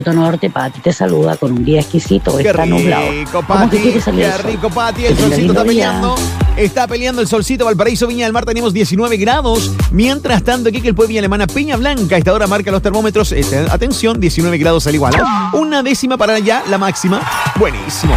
Norte, Pati te saluda con un día exquisito, Qué está nublado. rico, ¿Cómo que Pati, quiere salir qué el sol? rico, Pati. Que El tenga solcito lindo está día. peleando. Está peleando el solcito. Valparaíso, Viña del Mar, tenemos 19 grados. Mientras tanto, aquí que el pueblo Villa Alemana, Peña Blanca, a esta hora marca los termómetros. Atención, 19 grados al igual. Una décima para allá, la máxima. Buenísimo.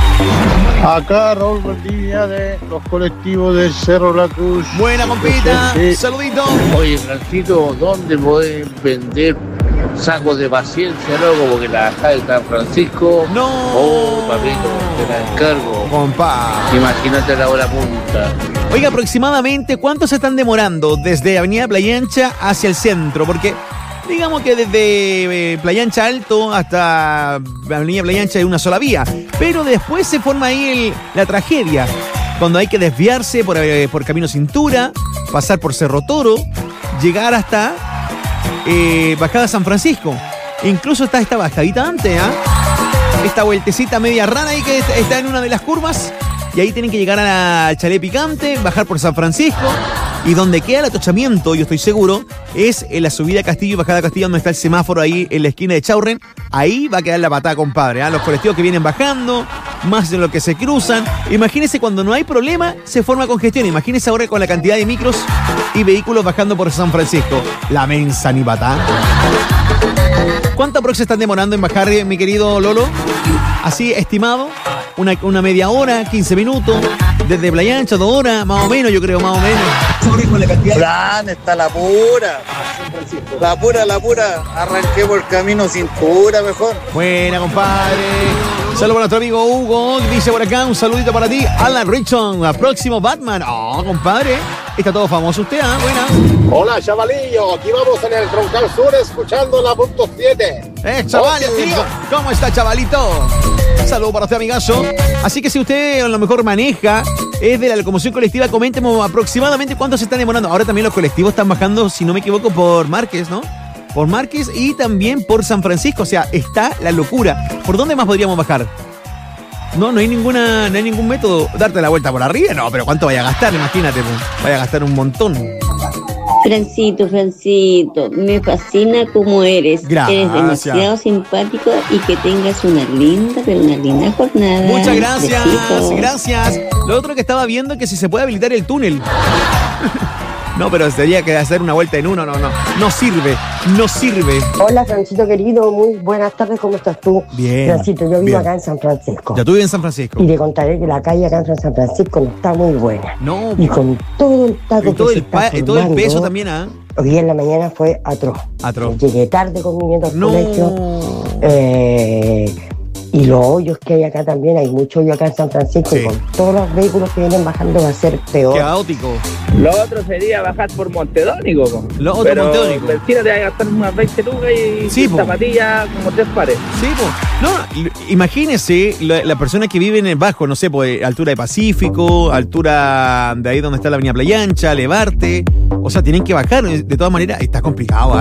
Acá Raúl Valdivia de los colectivos del Cerro La Cruz. Buena, compita. Sí. Saludito. Oye, Francito, ¿dónde pueden vender sacos de paciencia, no? Como que la bajada de San Francisco. No. Oh, papito, te la encargo. Compa. Imagínate la hora punta. Oiga, aproximadamente, ¿cuánto se están demorando desde Avenida Playa Ancha hacia el centro? Porque digamos que desde Playa Ancha Alto hasta Avenida Playa Ancha es una sola vía. Pero después se forma ahí la tragedia. Cuando hay que desviarse por Camino Cintura, pasar por Cerro Toro, llegar hasta Bajada San Francisco. Incluso está esta bajadita antes, esta vueltecita media rara ahí que está en una de las curvas. Y ahí tienen que llegar al Chalet Picante, bajar por San Francisco. Y donde queda el atochamiento, yo estoy seguro, es en la subida a Castillo y bajada a Castillo, donde está el semáforo ahí en la esquina de Chaurren. Ahí va a quedar la patada, compadre. Los colectivos que vienen bajando, más de lo que se cruzan. Imagínense cuando no hay problema, se forma congestión. Imagínense ahora con la cantidad de micros y vehículos bajando por San Francisco. La mensa ni patá. ¿Cuánto aprox se están demorando en bajar, mi querido Lolo? Así, estimado, una media hora, 15 minutos. Desde Playa Ancha, 2 horas, más o menos, yo creo, más o menos. Fran, está la pura. La pura. Arranqué por Camino Cintura mejor. Buena, compadre. Saludos para nuestro amigo Hugo, que dice por acá, un saludito para ti. Alan Richon, próximo Batman. Oh, compadre. Está todo famoso usted, Buena. Hola, chavalillo. Aquí vamos en el Troncal Sur escuchando la punto 7. Chaval, tío. ¿Cómo está, chavalito? Saludos para usted, amigazo. Así que si usted a lo mejor maneja, es de la locomoción colectiva, coménteme aproximadamente cuánto se están demorando. Ahora también los colectivos están bajando, si no me equivoco, por Márquez, ¿no? Por Márquez y también por San Francisco. O sea, está la locura. ¿Por dónde más podríamos bajar? No hay ningún método. ¿Darte la vuelta por arriba? No, pero ¿cuánto vaya a gastar? Imagínate, vaya a gastar un montón. Francito, me fascina cómo eres. Gracias. Eres demasiado simpático y que tengas una linda jornada. Muchas gracias, Besitos. gracias. Lo otro que estaba viendo es que si se puede habilitar el túnel. No, pero sería que hacer una vuelta en uno, no sirve. Hola, Francito querido, muy buenas tardes, ¿cómo estás tú? Bien. Francito, yo vivo bien. acá en San Francisco. Ya tú vives en San Francisco. Y te contaré que la calle acá en San Francisco no está muy buena. No. Y con todo el taco Y todo que se el, está todo el formando, peso también, hoy día en la mañana fue atroz. Llegué tarde con mi nieto al colegio. Y los hoyos que hay acá también, hay mucho hoyo acá en San Francisco. Sí. Y con todos los vehículos que vienen bajando va a ser peor. Caótico. Lo otro sería bajar por Montedónico. Montedónico. Mentira, te va a gastar unas 20 lucas y zapatillas como 3 pares. Sí, no, imagínese la persona que vive en el bajo, no sé, altura de Pacífico, altura de ahí donde está la avenida Playa Ancha, Levarte. O sea, tienen que bajar. De todas maneras, está complicado.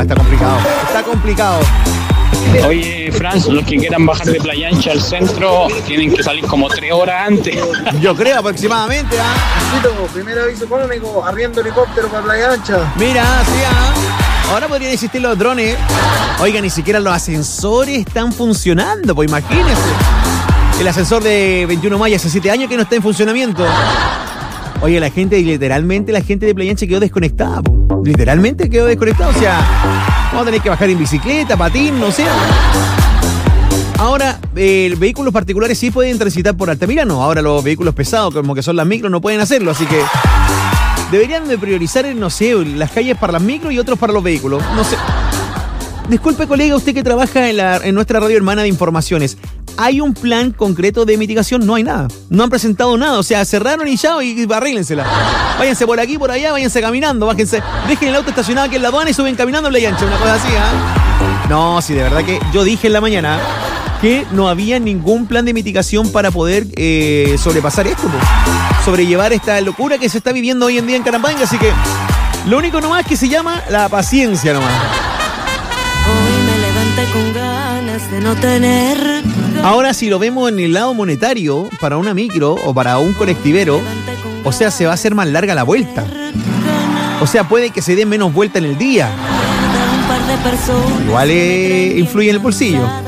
Oye, Franz, los que quieran bajar de Playa Ancha al centro tienen que salir como 3 horas antes. Yo creo aproximadamente, Primer aviso económico, arriendo helicóptero para Playa Ancha. Mira, sí, ahora podrían existir los drones. Oiga, ni siquiera los ascensores están funcionando, pues imagínense. El ascensor de 21 Maya hace 7 años que no está en funcionamiento. Oye, literalmente la gente de Playa Ancha quedó desconectada, literalmente quedó desconectada, o sea, vamos a tener que bajar en bicicleta, patín, no sé. Ahora, vehículos particulares sí pueden transitar por Altamira, no. Ahora los vehículos pesados, como que son las micros, no pueden hacerlo, así que deberían de priorizar, no sé, las calles para las micros y otros para los vehículos, no sé. Disculpe, colega, usted que trabaja en nuestra radio hermana de informaciones, ¿hay un plan concreto de mitigación? No hay nada. No han presentado nada. O sea, cerraron y ya, y arréglensela. Váyanse por aquí, por allá, váyanse caminando, bájense. Dejen el auto estacionado aquí en la aduana y suben caminando en Playa Ancha, una cosa así, No, sí, de verdad que yo dije en la mañana que no había ningún plan de mitigación para poder sobrepasar esto, sobrellevar esta locura que se está viviendo hoy en día en Carambanga. Así que lo único nomás que se llama la paciencia nomás. Hoy me levanté con ganas de no tener. Ahora, si lo vemos en el lado monetario, para una micro o para un colectivero, o sea, se va a hacer más larga la vuelta. O sea, puede que se dé menos vuelta en el día. Igual influye en el bolsillo.